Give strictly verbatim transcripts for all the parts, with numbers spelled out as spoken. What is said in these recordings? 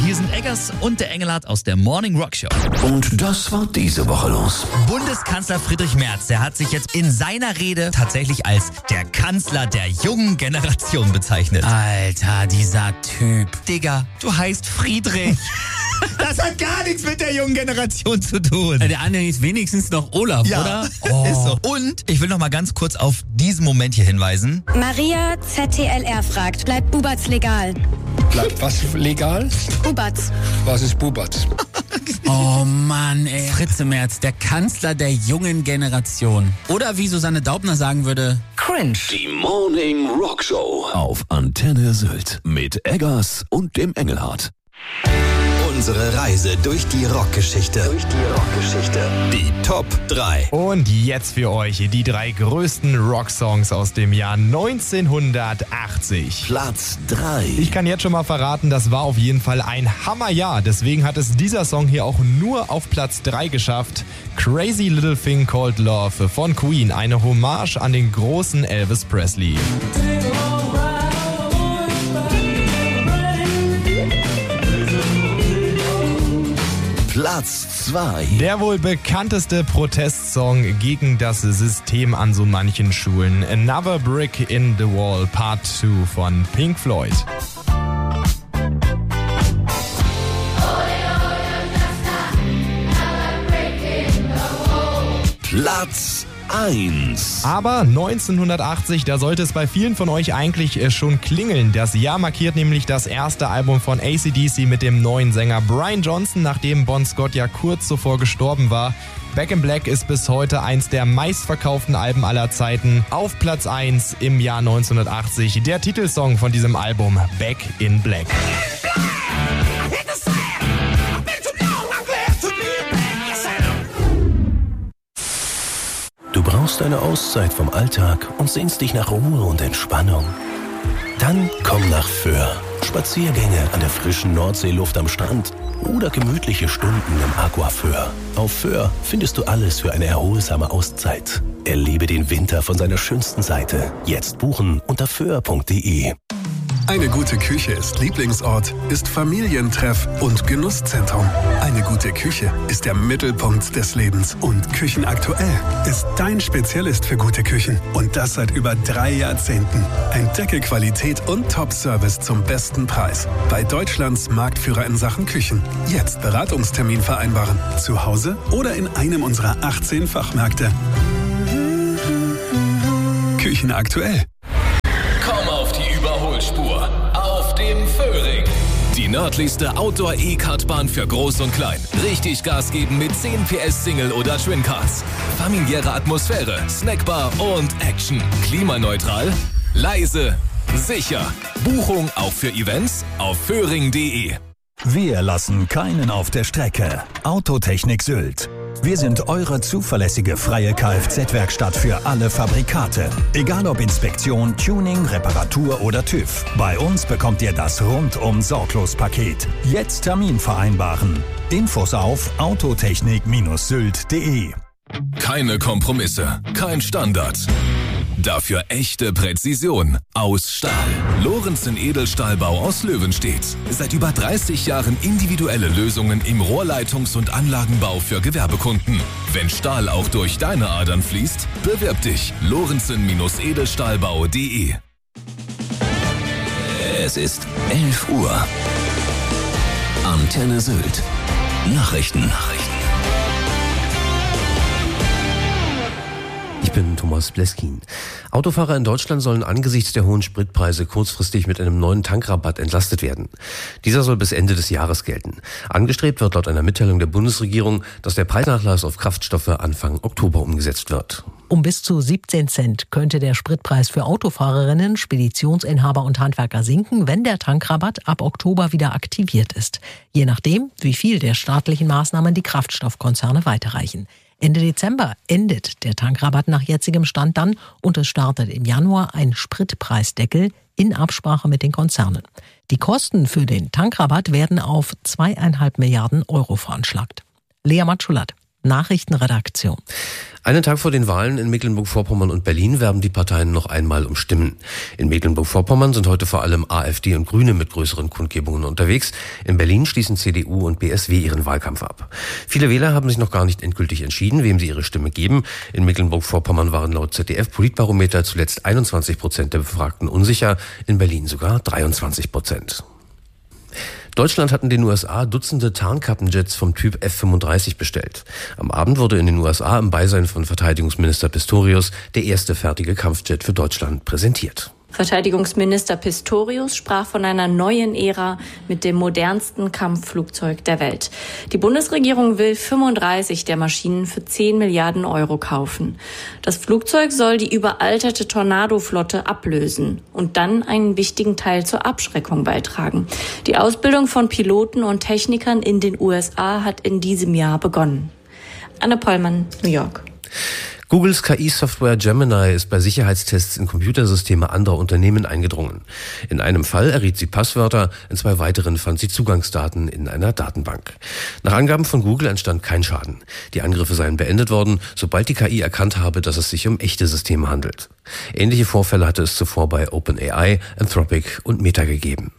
Hier sind Eggers und der Engelhardt aus der Morning Rock Show. Und das war diese Woche los. Bundeskanzler Friedrich Merz, der hat sich jetzt in seiner Rede tatsächlich als der Kanzler der jungen Generation bezeichnet. Alter, dieser Typ. Digga, du heißt Friedrich. Das hat gar nichts mit der jungen Generation zu tun. Der andere ist wenigstens noch Olaf, ja, oder? Oh. Ist so. Und ich will noch mal ganz kurz auf diesen Moment hier hinweisen. Maria Z T L R fragt, bleibt Bubatz legal? Bleibt was legal? Bubatz. Was ist Bubatz? Oh Mann, ey. Fritze Merz, der Kanzler der jungen Generation. Oder wie Susanne Daubner sagen würde, Cringe. Die Morning Rock Show auf Antenne Sylt mit Eggers und dem Engelhardt. Unsere Reise durch die Rockgeschichte. Durch die Rockgeschichte. Die Top drei. Und jetzt für euch die drei größten Rocksongs aus dem Jahr neunzehnhundertachtzig. Platz drei. Ich kann jetzt schon mal verraten, das war auf jeden Fall ein Hammerjahr. Deswegen hat es dieser Song hier auch nur auf Platz drei geschafft. Crazy Little Thing Called Love von Queen. Eine Hommage an den großen Elvis Presley. Platz zwei. Der wohl bekannteste Protestsong gegen das System an so manchen Schulen. Another Brick in the Wall Part zwei von Pink Floyd. Platz eins. Aber neunzehnhundertachtzig, da sollte es bei vielen von euch eigentlich schon klingeln. Das Jahr markiert nämlich das erste Album von A C D C mit dem neuen Sänger Brian Johnson, nachdem Bon Scott ja kurz zuvor gestorben war. Back in Black ist bis heute eins der meistverkauften Alben aller Zeiten. Auf Platz eins im Jahr neunzehnhundertachtzig der Titelsong von diesem Album, Back in Black. Du brauchst eine Auszeit vom Alltag und sehnst dich nach Ruhe und Entspannung. Dann komm nach Föhr. Spaziergänge an der frischen Nordseeluft am Strand oder gemütliche Stunden im Aquaföhr. Auf Föhr findest du alles für eine erholsame Auszeit. Erlebe den Winter von seiner schönsten Seite. Jetzt buchen unter föhr punkt de. Eine gute Küche ist Lieblingsort, ist Familientreff und Genusszentrum. Eine gute Küche ist der Mittelpunkt des Lebens. Und Küchenaktuell ist dein Spezialist für gute Küchen. Und das seit über drei Jahrzehnten. Entdecke Qualität und Top-Service zum besten Preis. Bei Deutschlands Marktführer in Sachen Küchen. Jetzt Beratungstermin vereinbaren. Zu Hause oder in einem unserer achtzehn Fachmärkte. Küchenaktuell. Komm auf die Überholspur auf dem Föhring. Die nördlichste Outdoor-E-Kartbahn für Groß und Klein. Richtig Gas geben mit zehn P S Single- oder Twin-Cars. Familiäre Atmosphäre, Snackbar und Action. Klimaneutral, leise, sicher. Buchung auch für Events auf föhring punkt de. Wir lassen keinen auf der Strecke. Autotechnik Sylt. Wir sind eure zuverlässige freie Kfz-Werkstatt für alle Fabrikate. Egal ob Inspektion, Tuning, Reparatur oder TÜV. Bei uns bekommt ihr das Rundum-Sorglos-Paket. Jetzt Termin vereinbaren. Infos auf autotechnik Sylt punkt de. Keine Kompromisse, kein Standard. Dafür echte Präzision aus Stahl. Lorenzen Edelstahlbau aus Löwenstedt. Seit über dreißig Jahren individuelle Lösungen im Rohrleitungs- und Anlagenbau für Gewerbekunden. Wenn Stahl auch durch deine Adern fließt, bewirb dich. Lorenzen Edelstahlbau punkt de. Es ist elf Uhr. Antenne Sylt. Nachrichten. Nachrichten. Ich bin Thomas Bleskin. Autofahrer in Deutschland sollen angesichts der hohen Spritpreise kurzfristig mit einem neuen Tankrabatt entlastet werden. Dieser soll bis Ende des Jahres gelten. Angestrebt wird laut einer Mitteilung der Bundesregierung, dass der Preisnachlass auf Kraftstoffe Anfang Oktober umgesetzt wird. Um bis zu siebzehn Cent könnte der Spritpreis für Autofahrerinnen, Speditionsinhaber und Handwerker sinken, wenn der Tankrabatt ab Oktober wieder aktiviert ist. Je nachdem, wie viel der staatlichen Maßnahmen die Kraftstoffkonzerne weiterreichen. Ende Dezember endet der Tankrabatt nach jetzigem Stand dann und es startet im Januar ein Spritpreisdeckel in Absprache mit den Konzernen. Die Kosten für den Tankrabatt werden auf zweieinhalb Milliarden Euro veranschlagt. Lea Matschulat. Nachrichtenredaktion. Einen Tag vor den Wahlen in Mecklenburg-Vorpommern und Berlin werben die Parteien noch einmal um Stimmen. In Mecklenburg-Vorpommern sind heute vor allem AfD und Grüne mit größeren Kundgebungen unterwegs. In Berlin schließen C D U und B S W ihren Wahlkampf ab. Viele Wähler haben sich noch gar nicht endgültig entschieden, wem sie ihre Stimme geben. In Mecklenburg-Vorpommern waren laut Z D F-Politbarometer zuletzt einundzwanzig Prozent der Befragten unsicher, in Berlin sogar dreiundzwanzig Prozent. Deutschland hat in den U S A Dutzende Tarnkappenjets vom Typ F fünfunddreißig bestellt. Am Abend wurde in den U S A im Beisein von Verteidigungsminister Pistorius der erste fertige Kampfjet für Deutschland präsentiert. Verteidigungsminister Pistorius sprach von einer neuen Ära mit dem modernsten Kampfflugzeug der Welt. Die Bundesregierung will fünfunddreißig der Maschinen für zehn Milliarden Euro kaufen. Das Flugzeug soll die überalterte Tornado-Flotte ablösen und dann einen wichtigen Teil zur Abschreckung beitragen. Die Ausbildung von Piloten und Technikern in den U S A hat in diesem Jahr begonnen. Anne Pollmann, New York. Googles K I-Software Gemini ist bei Sicherheitstests in Computersysteme anderer Unternehmen eingedrungen. In einem Fall erriet sie Passwörter, in zwei weiteren fand sie Zugangsdaten in einer Datenbank. Nach Angaben von Google entstand kein Schaden. Die Angriffe seien beendet worden, sobald die K I erkannt habe, dass es sich um echte Systeme handelt. Ähnliche Vorfälle hatte es zuvor bei OpenAI, Anthropic und Meta gegeben.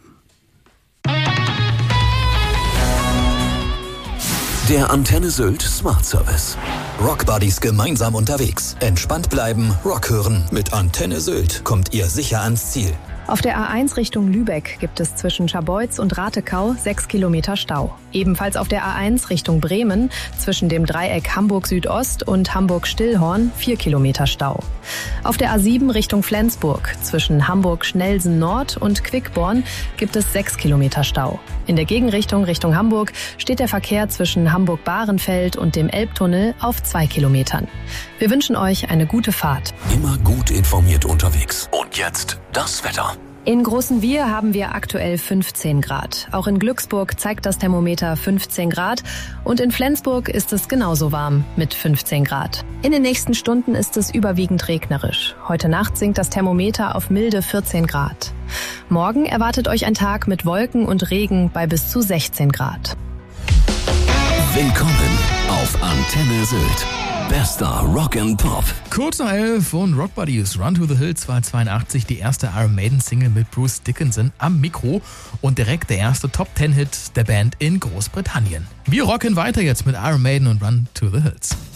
Der Antenne Sylt Smart Service. Rock Buddies gemeinsam unterwegs. Entspannt bleiben, Rock hören. Mit Antenne Sylt kommt ihr sicher ans Ziel. Auf der A eins Richtung Lübeck gibt es zwischen Scharbeutz und Ratekau sechs Kilometer Stau. Ebenfalls auf der A eins Richtung Bremen zwischen dem Dreieck Hamburg Südost und Hamburg Stillhorn vier Kilometer Stau. Auf der A sieben Richtung Flensburg zwischen Hamburg Schnelsen Nord und Quickborn gibt es sechs Kilometer Stau. In der Gegenrichtung Richtung Hamburg steht der Verkehr zwischen Hamburg-Bahrenfeld und dem Elbtunnel auf zwei Kilometern. Wir wünschen euch eine gute Fahrt. Immer gut informiert unterwegs. Und jetzt das Wetter. In Großenwier haben wir aktuell fünfzehn Grad. Auch in Glücksburg zeigt das Thermometer fünfzehn Grad. Und in Flensburg ist es genauso warm mit fünfzehn Grad. In den nächsten Stunden ist es überwiegend regnerisch. Heute Nacht sinkt das Thermometer auf milde vierzehn Grad. Morgen erwartet euch ein Tag mit Wolken und Regen bei bis zu sechzehn Grad. Willkommen auf Antenne Sylt. Bester Rock and Pop. Kurz nach elf von Rock Buddies Run to the Hills war zweiundachtzig die erste Iron Maiden Single mit Bruce Dickinson am Mikro und direkt der erste Top Ten Hit der Band in Großbritannien. Wir rocken weiter jetzt mit Iron Maiden und Run to the Hills.